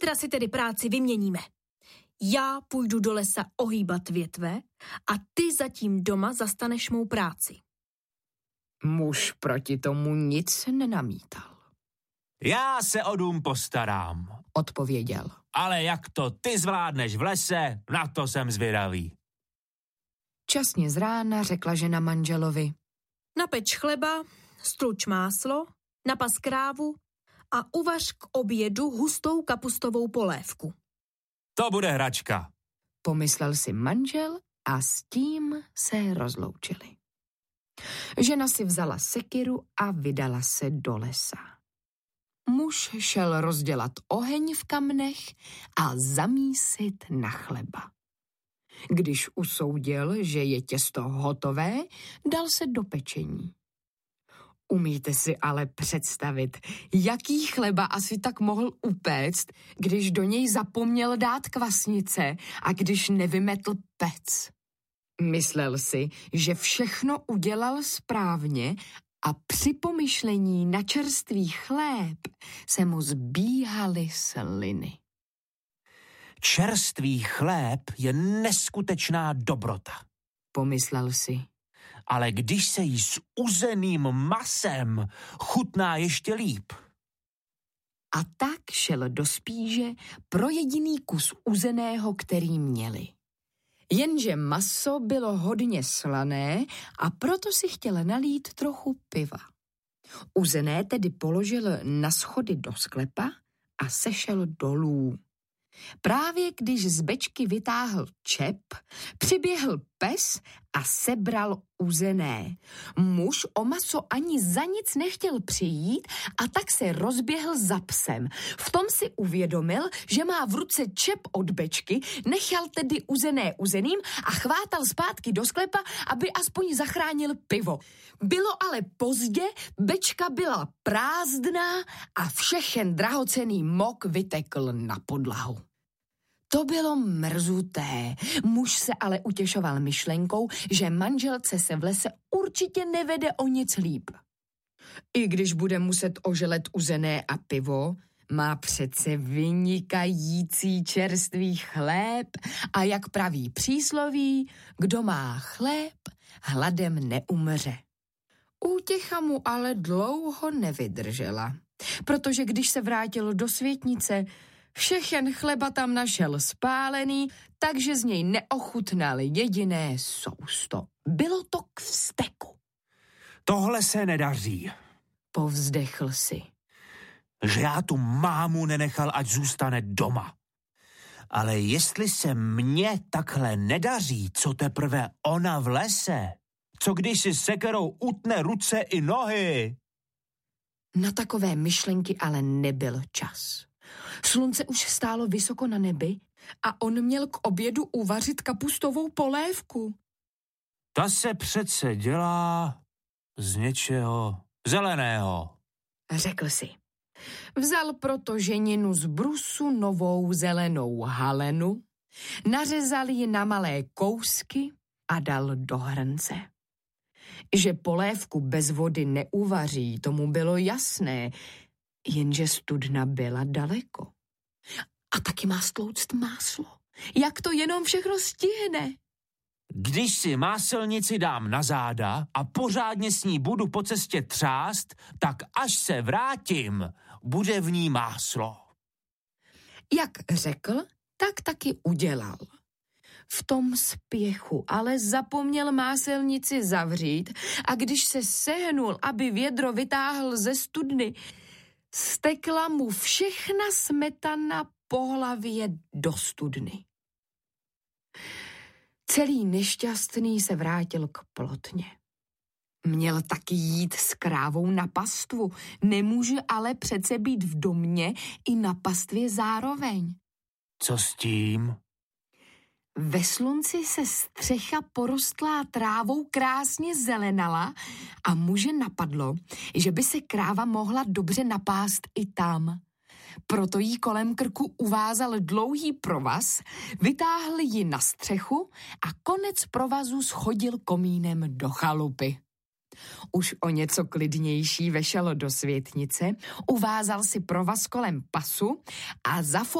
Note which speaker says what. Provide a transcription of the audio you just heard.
Speaker 1: Zítra si tedy práci vyměníme. Já půjdu do lesa ohýbat větve a ty zatím doma zastaneš mou práci.
Speaker 2: Muž proti tomu nic nenamítal.
Speaker 3: Já se o dům postarám,
Speaker 2: odpověděl.
Speaker 3: Ale jak to ty zvládneš v lese, na to jsem zvědavý.
Speaker 2: Časně z rána řekla žena manželovi.
Speaker 1: Napeč chleba, struč máslo, napas krávu a uvař k obědu hustou kapustovou polévku.
Speaker 3: To bude hračka,
Speaker 2: pomyslel si manžel a s tím se rozloučili. Žena si vzala sekiru a vydala se do lesa. Muž šel rozdělat oheň v kamnech a zamísit na chleba. Když usoudil, že je těsto hotové, dal se do pečení. Umíte si ale představit, jaký chleba asi tak mohl upéct, když do něj zapomněl dát kvasnice a když nevymetl pec. Myslel si, že všechno udělal správně a při pomyšlení na čerstvý chléb se mu zbíhaly sliny.
Speaker 3: Čerstvý chléb je neskutečná dobrota,
Speaker 2: pomyslel si.
Speaker 3: Ale když se jí s uzeným masem, chutná ještě líp.
Speaker 2: A tak šel do spíže pro jediný kus uzeného, který měli. Jenže maso bylo hodně slané a proto si chtěl nalít trochu piva. Uzené tedy položil na schody do sklepa a sešel dolů. Právě když z bečky vytáhl čep, přiběhl pes a sebral uzené. Muž o maso ani za nic nechtěl přijít a tak se rozběhl za psem. V tom si uvědomil, že má v ruce čep od bečky, nechal tedy uzené uzeným a chvátal zpátky do sklepa, aby aspoň zachránil pivo. Bylo ale pozdě, bečka byla prázdná a všechen drahocenný mok vytekl na podlahu. To bylo mrzuté. Muž se ale utěšoval myšlenkou, že manželce se v lese určitě nevede o nic líp. I když bude muset oželet uzené a pivo, má přece vynikající čerstvý chléb a jak praví přísloví, kdo má chléb, hladem neumře. Útěcha mu ale dlouho nevydržela, protože když se vrátil do světnice, všechen chleba tam našel spálený, takže z něj neochutnal jediné sousto. Bylo to k vzteku.
Speaker 3: Tohle se nedaří,
Speaker 2: povzdechl si.
Speaker 3: Že já tu mámu nenechal, ať zůstane doma. Ale jestli se mně takhle nedaří, co teprve ona v lese? Co když si sekerou utne ruce i nohy?
Speaker 2: Na takové myšlenky ale nebyl čas. Slunce už stálo vysoko na nebi a on měl k obědu uvařit kapustovou polévku.
Speaker 3: Ta se přece dělá z něčeho zeleného,
Speaker 2: řekl si. Vzal proto ženinu z brusu novou zelenou halenu, nařezal ji na malé kousky a dal do hrnce. Že polévku bez vody neuvaří, tomu bylo jasné, jenže studna byla daleko. A taky má stlouct máslo. Jak to jenom všechno stihne?
Speaker 3: Když si máselnici dám na záda a pořádně s ní budu po cestě třást, tak až se vrátím, bude v ní máslo.
Speaker 2: Jak řekl, tak taky udělal. V tom spěchu ale zapomněl máselnici zavřít a když se sehnul, aby vědro vytáhl ze studny, stekla mu všechna smetana po hlavě do studny. Celý nešťastný se vrátil k plotně. Měl taky jít s krávou na pastvu, nemůže ale přece být v domě i na pastvě zároveň.
Speaker 3: Co s tím?
Speaker 2: Ve slunci se střecha porostlá trávou krásně zelenala a muže napadlo, že by se kráva mohla dobře napást i tam. Proto jí kolem krku uvázal dlouhý provaz, vytáhl ji na střechu a konec provazu schodil komínem do chalupy. Už o něco klidnější vešel do světnice, uvázal si provaz kolem pasu a